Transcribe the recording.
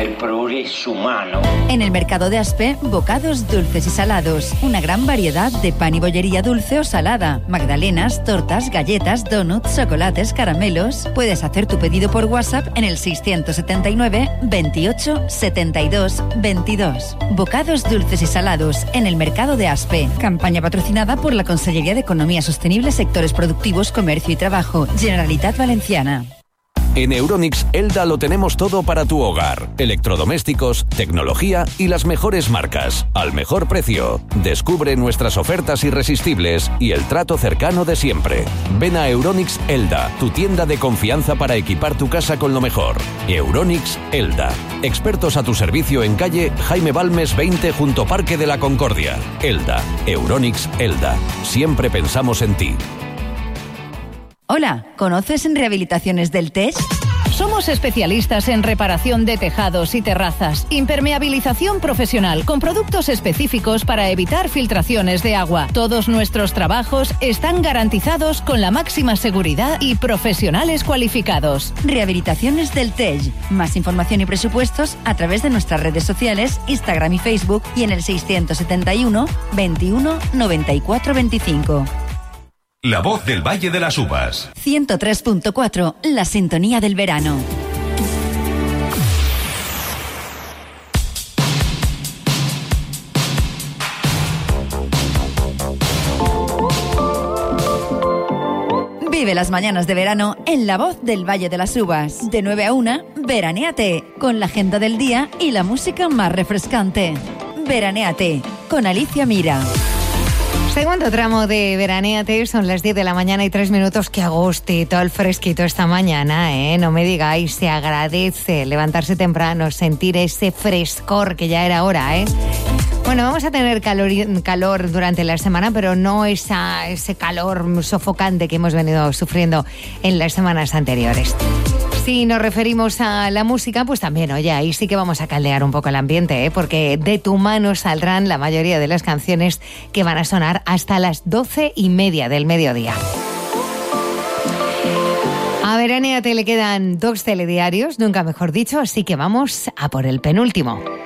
el progreso humano. En el mercado de Aspe, bocados dulces y salados. Una gran variedad de pan y bollería dulce o salada. Magdalenas, tortas, galletas, donuts, chocolates, caramelos. Puedes hacer tu pedido por WhatsApp en el 679 28 72 22. Bocados dulces y salados en el mercado de Aspe. Campaña patrocinada por la Consellería de Economía Sostenible, Sectores Productivos, Comercio y Trabajo. Generalitat Valenciana. En Euronics Elda lo tenemos todo para tu hogar. Electrodomésticos, tecnología y las mejores marcas. Al mejor precio. Descubre nuestras ofertas irresistibles y el trato cercano de siempre. Ven a Euronics Elda, tu tienda de confianza para equipar tu casa con lo mejor. Euronics Elda. Expertos a tu servicio en calle Jaime Balmes 20 junto Parque de la Concordia. Elda. Euronics Elda. Siempre pensamos en ti. Hola, ¿conoces en Rehabilitaciones del TEJ? Somos especialistas en reparación de tejados y terrazas, impermeabilización profesional con productos específicos para evitar filtraciones de agua. Todos nuestros trabajos están garantizados con la máxima seguridad y profesionales cualificados. Rehabilitaciones del TEJ. Más información y presupuestos a través de nuestras redes sociales, Instagram y Facebook y en el 671 21 94 25. La voz del Valle de las Uvas. 103.4, la sintonía del verano. Vive las mañanas de verano en La Voz del Valle de las Uvas. De 9 a 1, veranéate, con la agenda del día y la música más refrescante. Veranéate, con Alicia Mira. Segundo tramo de Veranéate, son las 10 de la mañana y 3 minutos. Qué agustito, el fresquito esta mañana, ¿eh? No me digáis, se agradece levantarse temprano, sentir ese frescor que ya era hora, ¿eh? Bueno, vamos a tener calor durante la semana, pero no ese calor sofocante que hemos venido sufriendo en las semanas anteriores. Si nos referimos a la música, pues también, oye, ahí sí que vamos a caldear un poco el ambiente, ¿eh? Porque de tu mano saldrán la mayoría de las canciones que van a sonar hasta las 12:30 del mediodía. A Veranéate le quedan 2 telediarios, nunca mejor dicho, así que vamos a por el penúltimo.